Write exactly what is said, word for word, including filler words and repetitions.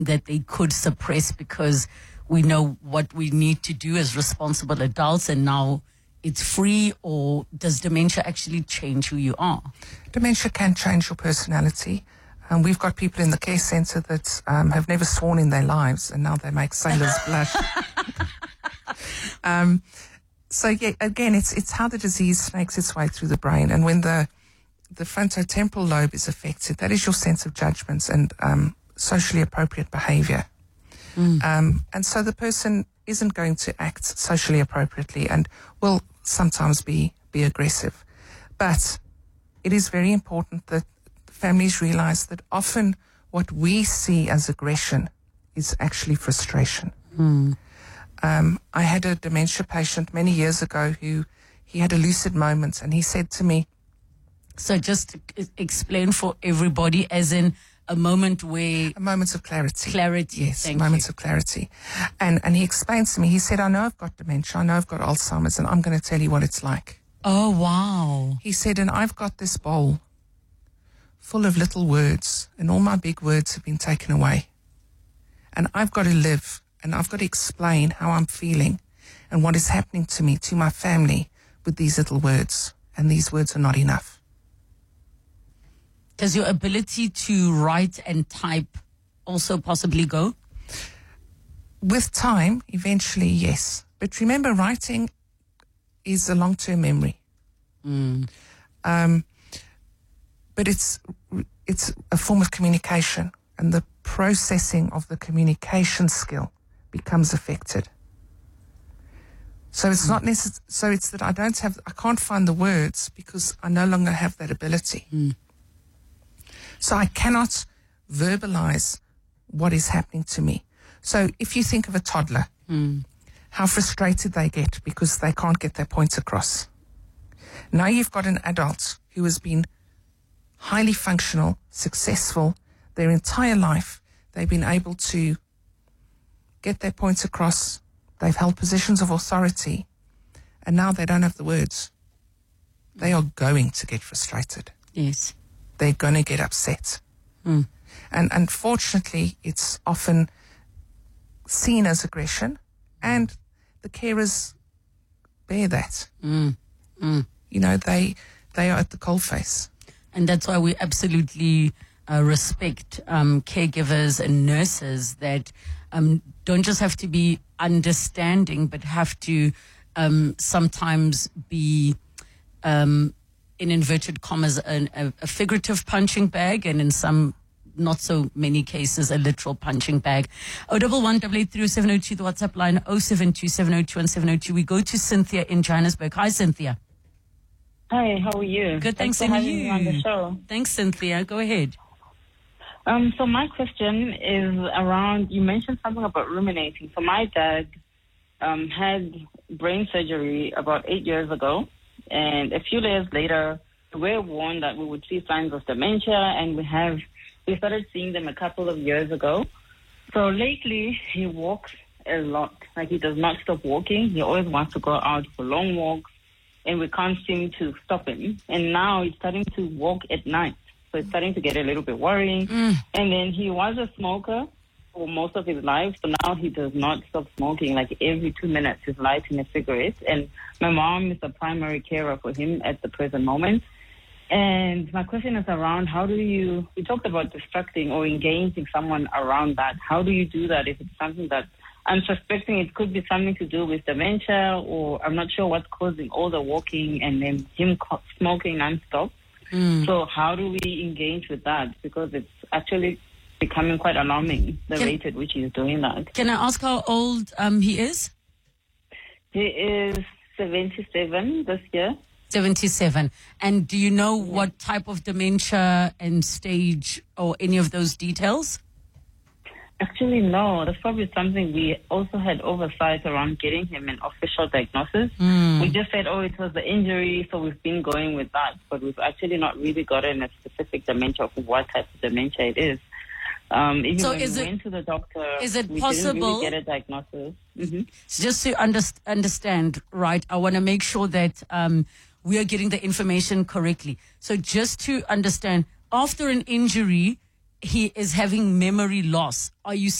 that they could suppress because we know what we need to do as responsible adults and now it's free, or does dementia actually change who you are? Dementia can change your personality. Um, we've got people in the care centre that um, have never sworn in their lives and now they make sailors blush. um, so, yeah, again, it's it's how the disease snakes its way through the brain. And when the, the frontotemporal lobe is affected, that is your sense of judgments and um, socially appropriate behaviour. Mm. Um, and so the person isn't going to act socially appropriately and will sometimes be, be aggressive. But it is very important that families realise that often what we see as aggression is actually frustration. Mm. Um, I had a dementia patient many years ago who he had a lucid moment and he said to me... So just explain for everybody, as in a moment where... A moment of clarity. Clarity, yes, thank moments you. of clarity. And, and he explained to me, he said, I know I've got dementia, I know I've got Alzheimer's, and I'm going to tell you what it's like. Oh, wow. He said, and I've got this bowl full of little words, and all my big words have been taken away. And I've got to live, and I've got to explain how I'm feeling and what is happening to me, to my family, with these little words. And these words are not enough. Does your ability to write and type also possibly go? With time, eventually, yes. But remember, writing is a long-term memory. Mm. Um, but it's it's a form of communication, and the processing of the communication skill becomes affected. So it's mm. not necessary. So it's that I don't have, I can't find the words because I no longer have that ability. Mm. So I cannot verbalize what is happening to me. So if you think of a toddler, mm. how frustrated they get because they can't get their points across. Now you've got an adult who has been highly functional, successful their entire life. They've been able to get their points across. They've held positions of authority, and now they don't have the words. They are going to get frustrated. Yes. They're going to get upset. Mm. And unfortunately, it's often seen as aggression, and the carers bear that. Mm. Mm. You know, they they are at the coalface. And that's why we absolutely uh, respect um, caregivers and nurses that um, don't just have to be understanding, but have to um, sometimes be... Um, in inverted commas, a, a, a figurative punching bag, and in some, not so many cases, a literal punching bag. oh one one, eight eight three, seven oh two, the WhatsApp line, oh seven two, seven oh two, one seven oh two. We go to Cynthia in Johannesburg. Hi, Cynthia. Hi, how are you? Good, thanks, thanks for having you. me on the show. Thanks, Cynthia. Go ahead. Um, so my question is around, you mentioned something about ruminating. So my dad um, had brain surgery about eight years ago. And a few years later, we were warned that we would see signs of dementia, and we have we started seeing them a couple of years ago. So lately, he walks a lot. Like, he does not stop walking. He always wants to go out for long walks, and we can't seem to stop him. And now he's starting to walk at night. So it's starting to get a little bit worrying. Mm. And then he was a smoker for most of his life, so now he does not stop smoking. Like, every two minutes he's lighting a cigarette, and my mom is the primary carer for him at the present moment. And my question is around, how do you, we talked about distracting or engaging someone around that. How do you do that if it's something that I'm suspecting it could be something to do with dementia, or I'm not sure what's causing all the walking and then him smoking nonstop. Mm. So how do we engage with that? Because it's actually becoming quite alarming, the can, rate at which he's doing that. Can I ask how old um, he is? He is seventy-seven this year. seventy-seven. And do you know yeah. what type of dementia and stage or any of those details? Actually, no. That's probably something we also had oversight around getting him an official diagnosis. Mm. We just said, oh, it was the injury, so we've been going with that. But we've actually not really gotten a specific dementia of what type of dementia it is. Um, even so when is we it, went to the doctor, is it we possible, didn't really get a diagnosis. Mm-hmm. Just to under, understand, right, I want to make sure that um, we are getting the information correctly. So just to understand, after an injury, he is having memory loss, are you